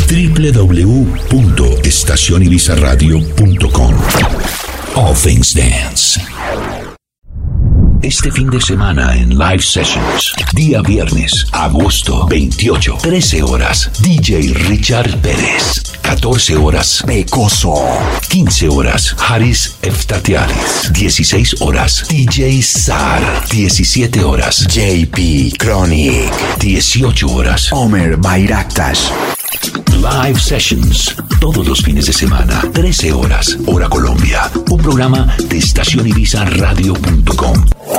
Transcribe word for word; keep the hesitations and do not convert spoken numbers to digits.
w w w punto estación ibiza radio punto com. All Things Dance. Este fin de semana en Live Sessions, día viernes, agosto veintiocho, trece horas, D J Richard Pérez. catorce horas, Pecoso. quince horas, Haris Eftatialis. dieciséis horas, D J Sar. diecisiete horas, J P Chronic. dieciocho horas, Omer Bayraktas. Live Sessions, todos los fines de semana, trece horas, hora Colombia. Un programa de estación ibiza radio punto com.